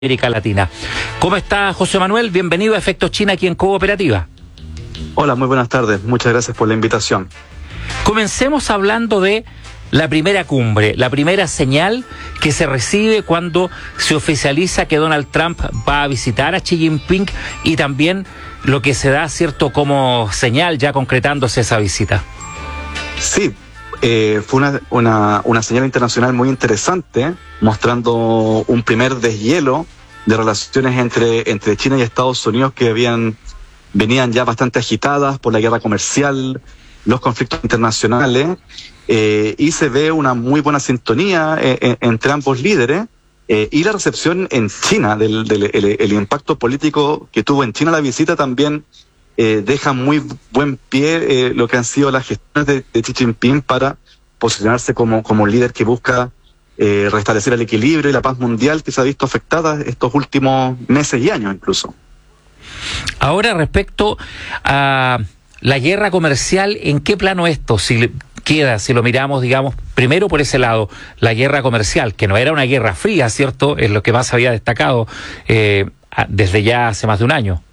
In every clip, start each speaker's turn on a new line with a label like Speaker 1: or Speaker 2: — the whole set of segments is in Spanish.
Speaker 1: América Latina. ¿Cómo está, José Manuel? Bienvenido a Efectos China aquí en Cooperativa.
Speaker 2: Hola, muy buenas tardes. Muchas gracias por la invitación.
Speaker 1: Comencemos hablando de la primera cumbre, la primera señal que se recibe cuando se oficializa que Donald Trump va a visitar a Xi Jinping y también lo que se da, cierto, como señal ya concretándose esa visita.
Speaker 2: Sí, fue una señal internacional muy interesante, mostrando un primer deshielo de relaciones entre China y Estados Unidos que venían ya bastante agitadas por la guerra comercial, los conflictos internacionales, y se ve una muy buena sintonía entre ambos líderes, y la recepción en China el impacto político que tuvo en China la visita también deja muy buen pie lo que han sido las gestiones de Xi Jinping para posicionarse como líder que busca restablecer el equilibrio y la paz mundial que se ha visto afectada estos últimos meses y años incluso.
Speaker 1: Ahora, respecto a la guerra comercial, ¿en qué plano esto si lo miramos, digamos, primero por ese lado, la guerra comercial, que no era una guerra fría, ¿cierto? Es lo que más había destacado desde ya hace más de un año.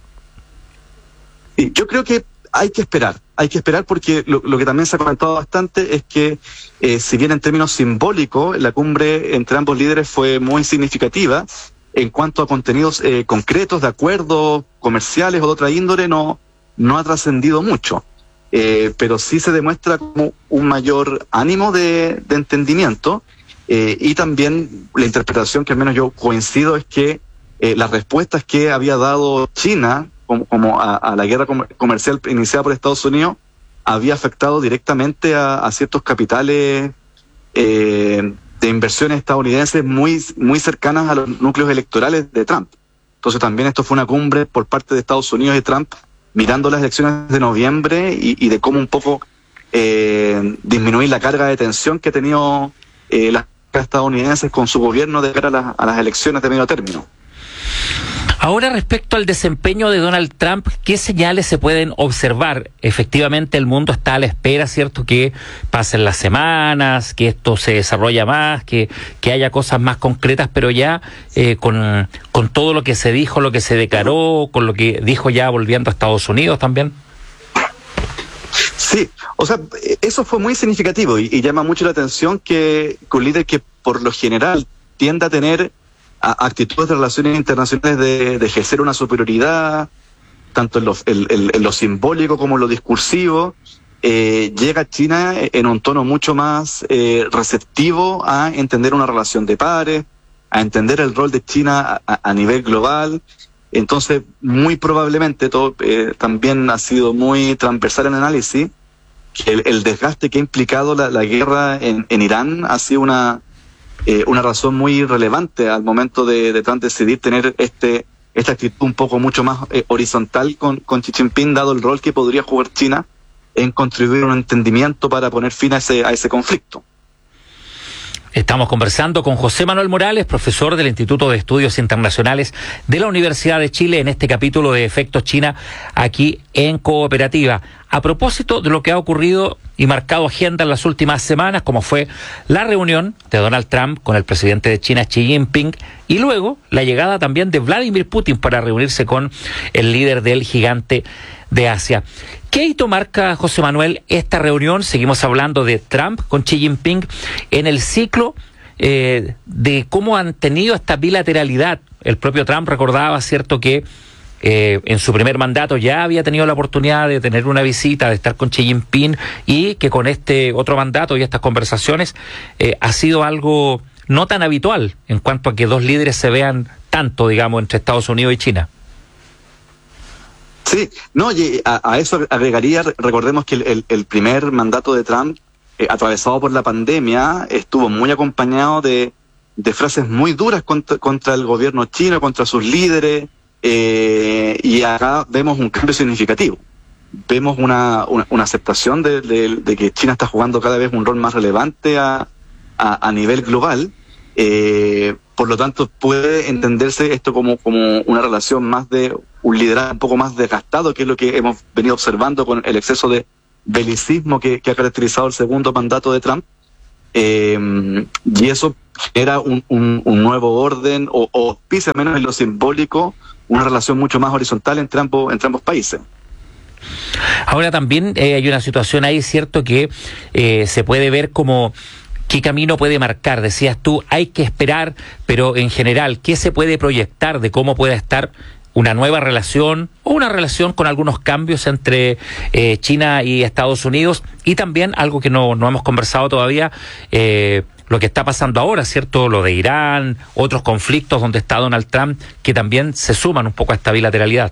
Speaker 2: Yo creo que hay que esperar porque lo que también se ha comentado bastante es que si bien en términos simbólicos la cumbre entre ambos líderes fue muy significativa, en cuanto a contenidos concretos de acuerdos comerciales o de otra índole no ha trascendido mucho, pero sí se demuestra como un mayor ánimo de entendimiento, y también la interpretación que al menos yo coincido es que las respuestas que había dado China como a la guerra comercial iniciada por Estados Unidos había afectado directamente a ciertos capitales de inversiones estadounidenses muy cercanas a los núcleos electorales de Trump. Entonces también esto fue una cumbre por parte de Estados Unidos y Trump mirando las elecciones de noviembre y de cómo un poco disminuir la carga de tensión que ha tenido las estadounidenses con su gobierno de cara a las elecciones de medio término.
Speaker 1: Ahora, respecto al desempeño de Donald Trump, ¿qué señales se pueden observar? Efectivamente, el mundo está a la espera, ¿cierto?, que pasen las semanas, que esto se desarrolla más, que haya cosas más concretas, pero ya con todo lo que se dijo, lo que se declaró, con lo que dijo ya volviendo a Estados Unidos también.
Speaker 2: Sí, o sea, eso fue muy significativo y llama mucho la atención que un líder que por lo general tiende a tener actitudes de relaciones internacionales de ejercer una superioridad, tanto en lo simbólico como en lo discursivo, llega a China en un tono mucho más receptivo a entender una relación de pares, a entender el rol de China a nivel global. Entonces, muy probablemente, también ha sido muy transversal en el análisis, que el desgaste que ha implicado la guerra en Irán ha sido una razón muy relevante al momento de Trump decidir tener esta actitud un poco mucho más horizontal con Xi Jinping, dado el rol que podría jugar China en contribuir a un entendimiento para poner fin a ese conflicto.
Speaker 1: Estamos conversando con José Manuel Morales, profesor del Instituto de Estudios Internacionales de la Universidad de Chile, en este capítulo de Efectos China aquí en Cooperativa. A propósito de lo que ha ocurrido y marcado agenda en las últimas semanas, como fue la reunión de Donald Trump con el presidente de China, Xi Jinping, y luego la llegada también de Vladimir Putin para reunirse con el líder del gigante de Asia. ¿Qué hito marca, José Manuel, esta reunión? Seguimos hablando de Trump con Xi Jinping en el ciclo de cómo han tenido esta bilateralidad. El propio Trump recordaba, cierto, que en su primer mandato ya había tenido la oportunidad de tener una visita, de estar con Xi Jinping, y que con este otro mandato y estas conversaciones ha sido algo no tan habitual en cuanto a que dos líderes se vean tanto, digamos, entre Estados Unidos y China.
Speaker 2: Sí, no, y a eso agregaría, recordemos que el primer mandato de Trump, atravesado por la pandemia, estuvo muy acompañado de frases muy duras contra el gobierno chino, contra sus líderes, y acá vemos un cambio significativo. Vemos una aceptación de que China está jugando cada vez un rol más relevante a nivel global. Por lo tanto, puede entenderse esto como una relación más de un liderazgo un poco más desgastado, que es lo que hemos venido observando con el exceso de belicismo que ha caracterizado el segundo mandato de Trump. y eso genera un nuevo orden o pisa menos en lo simbólico una relación mucho más horizontal entre ambos países.
Speaker 1: Ahora también hay una situación ahí, cierto, que se puede ver como qué camino puede marcar. Decías tú, hay que esperar, pero en general, ¿qué se puede proyectar de cómo pueda estar una nueva relación o una relación con algunos cambios entre China y Estados Unidos? Y también algo que no hemos conversado todavía, lo que está pasando ahora, ¿cierto? Lo de Irán, otros conflictos donde está Donald Trump, que también se suman un poco a esta bilateralidad.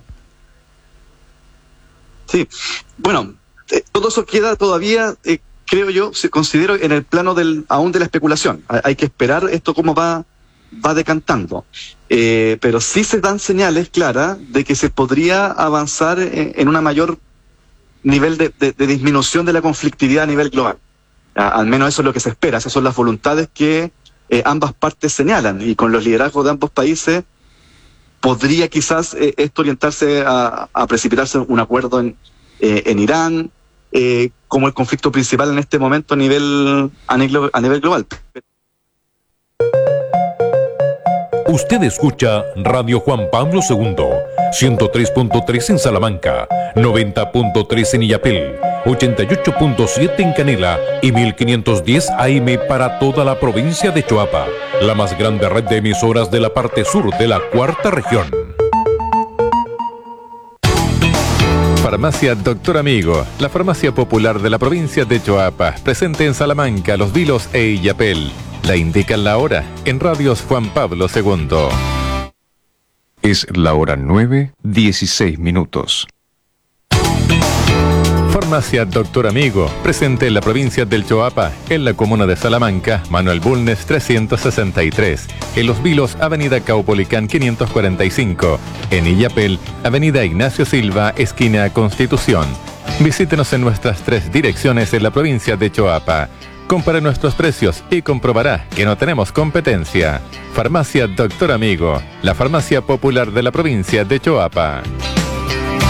Speaker 2: Sí, bueno, todo eso queda todavía, creo yo, considero en el plano aún de la especulación. Hay que esperar esto cómo va decantando. Pero sí se dan señales claras de que se podría avanzar en una mayor nivel de disminución de la conflictividad a nivel global. Al menos eso es lo que se espera. Esas son las voluntades que ambas partes señalan, y con los liderazgos de ambos países podría quizás esto orientarse a precipitarse un acuerdo en Irán, como el conflicto principal en este momento a nivel global.
Speaker 3: Usted escucha Radio Juan Pablo II, 103.3 en Salamanca, 90.3 en Illapel, 88.7 en Canela y 1510 AM para toda la provincia de Choapa, la más grande red de emisoras de la parte sur de la cuarta región. Farmacia Doctor Amigo, la farmacia popular de la provincia de Choapa, presente en Salamanca, Los Vilos e Illapel. La indican la hora en Radios Juan Pablo II.
Speaker 4: Es la hora 9:16.
Speaker 3: Farmacia Doctor Amigo, presente en la provincia del Choapa, en la comuna de Salamanca, Manuel Bulnes 363, en Los Vilos, Avenida Caupolicán 545, en Illapel, Avenida Ignacio Silva, esquina Constitución. Visítenos en nuestras 3 direcciones en la provincia de Choapa. Compare nuestros precios y comprobará que no tenemos competencia. Farmacia Doctor Amigo, la farmacia popular de la provincia de Choapa.